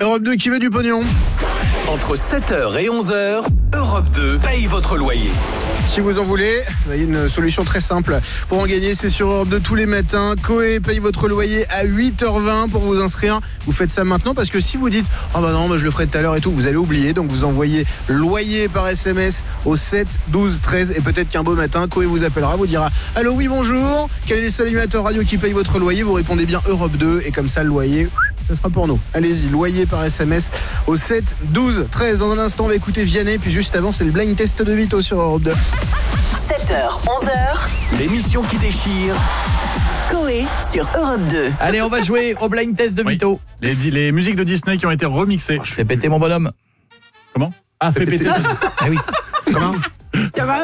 Europe 2 qui veut du pognon. Entre 7h et 11h, Europe 2 paye votre loyer. Si vous en voulez, il y a une solution très simple. Pour en gagner, c'est sur Europe 2 tous les matins. Coé paye votre loyer à 8h20 pour vous inscrire. Vous faites ça maintenant parce que si vous dites « Ah bah non, je le ferai tout à l'heure et tout », vous allez oublier. Donc vous envoyez loyer par SMS au 7 12 13 et peut-être qu'un beau matin, Coé vous appellera, vous dira « Allô, oui, bonjour, quel est le seul animateur radio qui paye votre loyer ?» Vous répondez bien Europe 2 et comme ça, le loyer, ça sera pour nous. Allez-y, loyer par SMS au 7 12 13. Dans un instant, on va écouter Vianney. Puis juste avant, c'est le blind test de Vito sur Europe 2. 7h, 11h. L'émission qui déchire. Coé sur Europe 2. Allez, on va jouer au blind test de Vito. Les musiques de Disney qui ont été remixées. Fais péter mon bonhomme. Comment ? Ah, fais péter. Ah oui. Comment ? Ça va ?